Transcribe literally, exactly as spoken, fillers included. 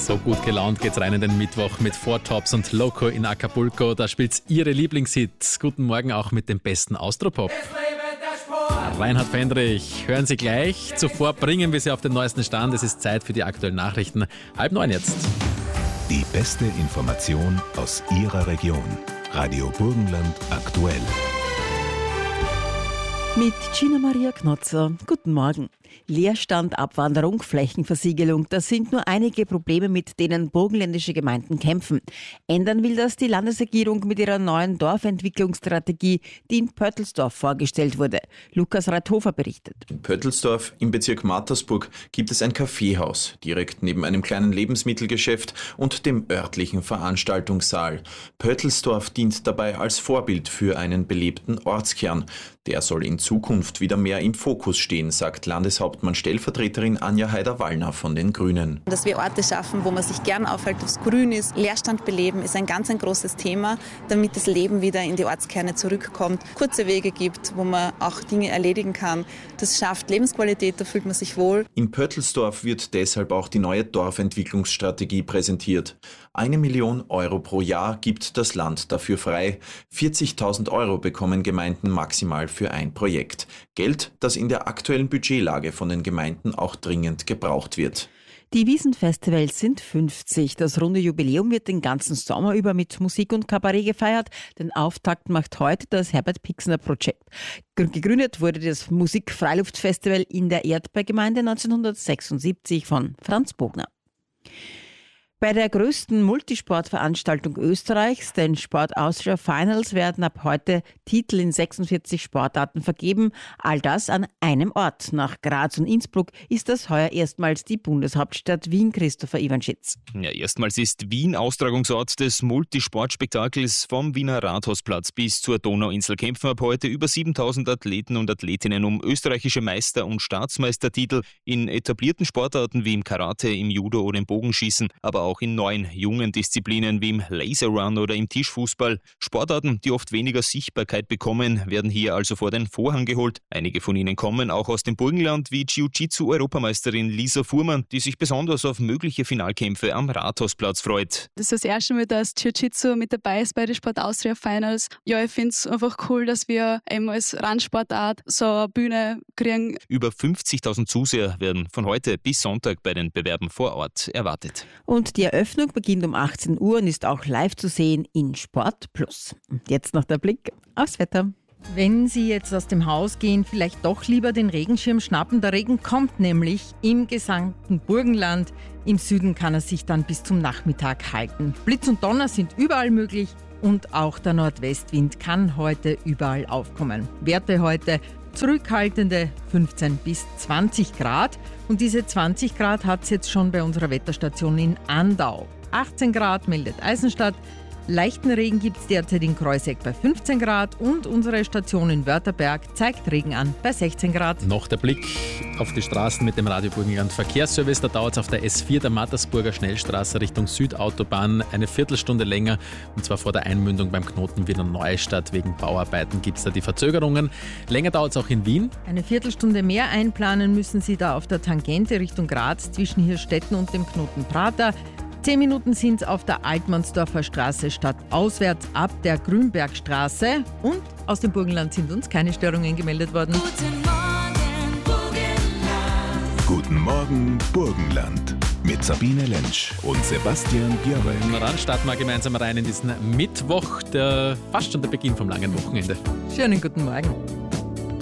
So gut gelaunt geht's rein in den Mittwoch mit Four Tops und Loco in Acapulco. Da spielt's ihre Lieblingshits. Guten Morgen auch mit dem besten Austropop. Reinhard Fendrich, hören Sie gleich. Zuvor bringen wir Sie auf den neuesten Stand. Es ist Zeit für die aktuellen Nachrichten. Halb neun jetzt. Die beste Information aus Ihrer Region. Radio Burgenland aktuell. Mit Gina Maria Knotzer. Guten Morgen. Leerstand, Abwanderung, Flächenversiegelung, das sind nur einige Probleme, mit denen burgenländische Gemeinden kämpfen. Ändern will das die Landesregierung mit ihrer neuen Dorfentwicklungsstrategie, die in Pöttelsdorf vorgestellt wurde. Lukas Reithofer berichtet. In Pöttelsdorf im Bezirk Mattersburg gibt es ein Kaffeehaus, direkt neben einem kleinen Lebensmittelgeschäft und dem örtlichen Veranstaltungssaal. Pöttelsdorf dient dabei als Vorbild für einen belebten Ortskern. Der soll in Zukunft wieder mehr im Fokus stehen, sagt Landeshauptmann-Stellvertreterin Anja Haider-Wallner von den Grünen. Dass wir Orte schaffen, wo man sich gern aufhält, was grün ist. Leerstand beleben ist ein ganz ein großes Thema, damit das Leben wieder in die Ortskerne zurückkommt. Kurze Wege gibt, wo man auch Dinge erledigen kann. Das schafft Lebensqualität, da fühlt man sich wohl. In Pöttelsdorf wird deshalb auch die neue Dorfentwicklungsstrategie präsentiert. Eine Million Euro pro Jahr gibt das Land dafür frei. vierzigtausend Euro bekommen Gemeinden maximal für ein Projekt. Geld, das in der aktuellen Budgetlage von den Gemeinden auch dringend gebraucht wird. Die Wiesenfestivals sind fünfzig. Das runde Jubiläum wird den ganzen Sommer über mit Musik und Kabarett gefeiert. Den Auftakt macht heute das Herbert Pixner Projekt. Gegründet wurde das Musik-Freiluftfestival in der Erdbeergemeinde neunzehnhundertsechsundsiebzig von Franz Bogner. Bei der größten Multisportveranstaltung Österreichs, den Sport Austria Finals, werden ab heute Titel in sechsundvierzig Sportarten vergeben. All das an einem Ort. Nach Graz und Innsbruck ist das heuer erstmals die Bundeshauptstadt Wien. Christopher Iwanschitz. Ja, erstmals ist Wien Austragungsort des Multisportspektakels vom Wiener Rathausplatz bis zur Donauinsel. Kämpfen ab heute über siebentausend Athleten und Athletinnen um österreichische Meister- und Staatsmeistertitel in etablierten Sportarten wie im Karate, im Judo oder im Bogenschießen, aber auch auch in neuen, jungen Disziplinen wie im Laserrun oder im Tischfußball. Sportarten, die oft weniger Sichtbarkeit bekommen, werden hier also vor den Vorhang geholt. Einige von ihnen kommen auch aus dem Burgenland, wie Jiu-Jitsu-Europameisterin Lisa Fuhrmann, die sich besonders auf mögliche Finalkämpfe am Rathausplatz freut. Das ist das erste Mal, dass Jiu-Jitsu mit dabei ist bei den Sport Austria Finals. Ja, ich finde es einfach cool, dass wir eben als Randsportart so eine Bühne kriegen. Über fünfzigtausend Zuseher werden von heute bis Sonntag bei den Bewerben vor Ort erwartet. Und die Eröffnung beginnt um achtzehn Uhr und ist auch live zu sehen in Sport Plus. Und jetzt noch der Blick aufs Wetter. Wenn Sie jetzt aus dem Haus gehen, vielleicht doch lieber den Regenschirm schnappen. Der Regen kommt nämlich im gesamten Burgenland. Im Süden kann er sich dann bis zum Nachmittag halten. Blitz und Donner sind überall möglich und auch der Nordwestwind kann heute überall aufkommen. Werte heute zurückhaltende fünfzehn bis zwanzig Grad. Und diese zwanzig Grad hat es jetzt schon bei unserer Wetterstation in Andau. achtzehn Grad meldet Eisenstadt. Leichten Regen gibt es derzeit in Kreuzeck bei fünfzehn Grad und unsere Station in Wörterberg zeigt Regen an bei sechzehn Grad. Noch der Blick auf die Straßen mit dem Radio Burgenland Verkehrsservice. Da dauert es auf der S vier der Mattersburger Schnellstraße Richtung Südautobahn eine Viertelstunde länger. Und zwar vor der Einmündung beim Knoten Wiener Neustadt. Wegen Bauarbeiten gibt es da die Verzögerungen. Länger dauert es auch in Wien. Eine Viertelstunde mehr einplanen müssen Sie da auf der Tangente Richtung Graz zwischen Hirstetten und dem Knoten Prater. Zehn Minuten sind es auf der Altmannsdorfer Straße stadtauswärts ab der Grünbergstraße. Und aus dem Burgenland sind uns keine Störungen gemeldet worden. Guten Morgen, Burgenland. Guten Morgen, Burgenland. Mit Sabine Lentsch und Sebastian Bierwald. Na dann starten wir gemeinsam rein in diesen Mittwoch, der fast schon der Beginn vom langen Wochenende. Schönen guten Morgen.